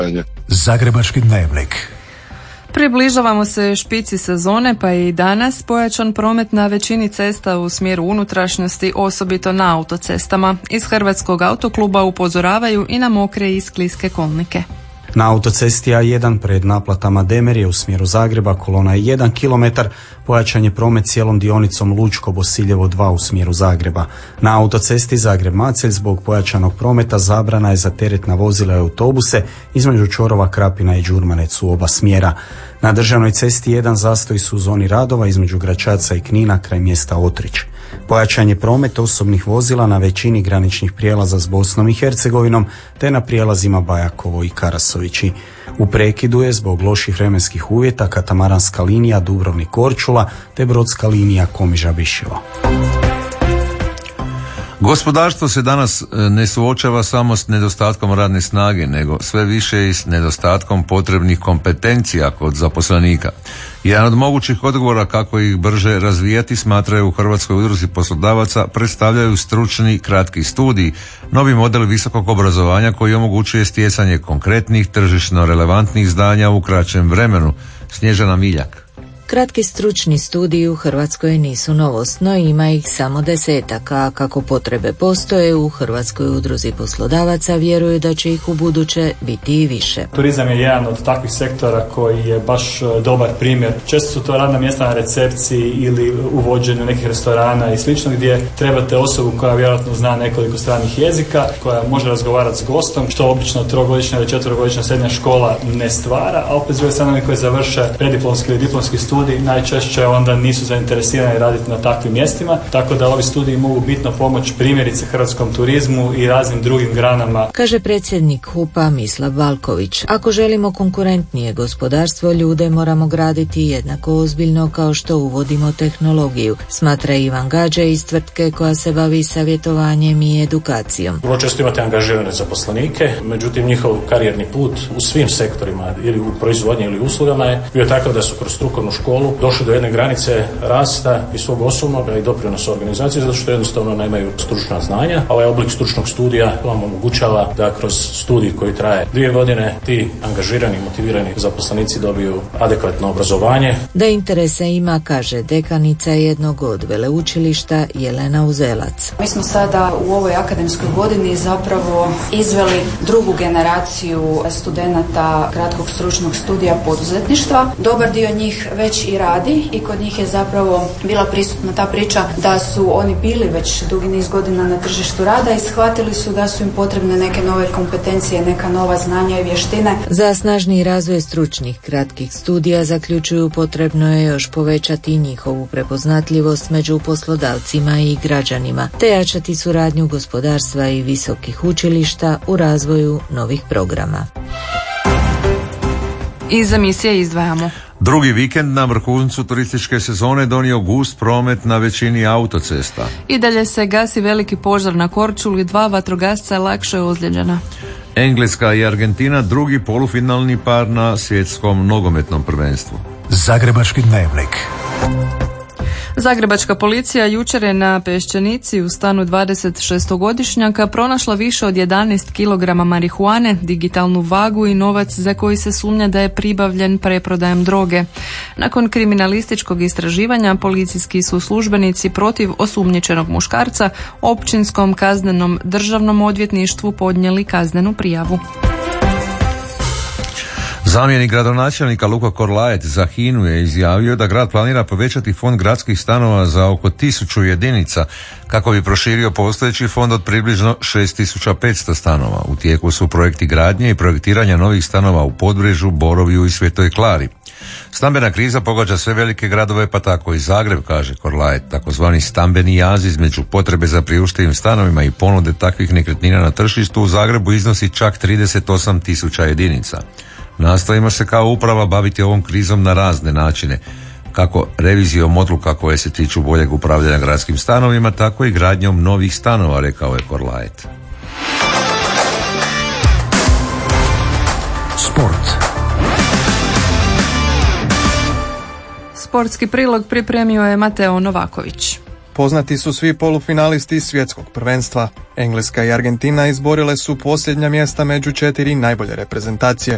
Zagrebački dnevnik. Približavamo se špici sezone, pa je i danas pojačan promet na većini cesta u smjeru unutrašnjosti, osobito na autocestama. Iz Hrvatskog autokluba upozoravaju i na mokre i skliske kolnike. Na autocesti A1 pred naplatama Demerije u smjeru Zagreba kolona je 1 km, pojačan je promet cijelom dionicom Lučko-Bosiljevo 2 u smjeru Zagreba. Na autocesti Zagreb-Macelj zbog pojačanog prometa zabrana je za teretna vozila i autobuse između čvorova Krapina i Đurmanec u oba smjera. Na državnoj cesti 1 zastoji su u zoni radova između Gračaca i Knina kraj mjesta Otrić. Pojačan je promet osobnih vozila na većini graničnih prijelaza s Bosnom i Hercegovinom te na prijelazima Bajakovo i Karasovići. U prekidu je zbog loših vremenskih uvjeta katamaranska linija Dubrovnik-Korčula te brodska linija Komiža-Biševo. Gospodarstvo se danas ne suočava samo s nedostatkom radne snage, nego sve više i s nedostatkom potrebnih kompetencija kod zaposlenika. Jedan od mogućih odgovora kako ih brže razvijati, smatraju u Hrvatskoj udruzi poslodavaca, predstavljaju stručni kratki studij, novi model visokog obrazovanja koji omogućuje stjecanje konkretnih tržišno relevantnih znanja u kraćem vremenu. Snježana Miljak. Kratki stručni studiji u Hrvatskoj nisu novost, no ima ih samo 10-ak, a kako potrebe postoje u Hrvatskoj udruzi poslodavaca vjeruju da će ih u buduće biti i više. Turizam je jedan od takvih sektora koji je baš dobar primjer. Često su to radna mjesta na recepciji ili u vođenju nekih restorana i slično gdje trebate osobu koja vjerojatno zna nekoliko stranih jezika, koja može razgovarati s gostom, što obično 3-godišnja ili 4-godišnja srednja škola ne stvara, a opet s druge strane koji završe prediplomski ili diplomski studij najčešće onda nisu zainteresirani raditi na takvim mjestima, tako da ovi studiji mogu bitno pomoći primjerice hrvatskom turizmu i raznim drugim granama. Kaže predsjednik HUP-a Mislav Valković. Ako želimo konkurentnije gospodarstvo, ljude moramo graditi jednako ozbiljno kao što uvodimo tehnologiju, smatra Ivan Gađa iz tvrtke koja se bavi savjetovanjem i edukacijom. Vrlo često imate angažirane zaposlenike, međutim njihov karijerni put u svim sektorima ili u proizvodnji ili uslugama je bio takav da su kroz strukovnu školu došli do jedne granice rasta i svog osobnog i doprinosa organizacije zato što jednostavno nemaju stručna znanja. Ovaj oblik stručnog studija vam omogućava da kroz studij koji traje 2 godine ti angažirani i motivirani zaposlenici dobiju adekvatno obrazovanje. Da interesa ima, kaže dekanica jednog od veleučilišta Jelena Uzelac. Mi smo sada u ovoj akademskoj godini zapravo izveli drugu generaciju studenata kratkog stručnog studija poduzetništva. Dobar dio njih već i radi i kod njih je zapravo bila prisutna ta priča da su oni bili već dugi niz godina na tržištu rada i shvatili su da su im potrebne neke nove kompetencije, neka nova znanja i vještine. Za snažniji razvoj stručnih kratkih studija, zaključuju, potrebno je još povećati njihovu prepoznatljivost među poslodavcima i građanima, te jačati suradnju gospodarstva i visokih učilišta u razvoju novih programa. Iz emisije izdvajamo. Drugi vikend na vrhuncu turističke sezone donio gust promet na većini autocesta. I dalje se gasi veliki požar na Korčuli, 2 vatrogasca lakše ozlijeđena. Engleska i Argentina drugi polufinalni par na svjetskom nogometnom prvenstvu. Zagrebački dnevnik. Zagrebačka policija jučer je na Peščanici u stanu 26-godišnjaka pronašla više od 11 kg marihuane, digitalnu vagu i novac za koji se sumnja da je pribavljen preprodajem droge. Nakon kriminalističkog istraživanja policijski su službenici protiv osumnjičenog muškarca Općinskom kaznenom državnom odvjetništvu podnijeli kaznenu prijavu. Zamjenik gradonačelnika Luka Korlajet za HINA-u je izjavio da grad planira povećati fond gradskih stanova za oko 1000 jedinica kako bi proširio postojeći fond od približno 6500 stanova. U tijeku su projekti gradnje i projektiranja novih stanova u Podbrežju, Borovju i Svetoj Klari. Stambena kriza pogađa sve velike gradove, pa tako i Zagreb, kaže Korlajet. Takozvani stambeni jaz između potrebe za priuštivim stanovima i ponude takvih nekretnina na tržištu u Zagrebu iznosi čak 38.000 jedinica. Nastojimo se kao uprava baviti ovom krizom na razne načine, kako revizijom odluka koje se tiču boljeg upravljanja gradskim stanovima, tako i gradnjom novih stanova, rekao je Korlajet. Sport. Sportski prilog pripremio je Mateo Novaković. Poznati su svi polufinalisti svjetskog prvenstva. Engleska i Argentina izborile su posljednja mjesta među 4 najbolje reprezentacije.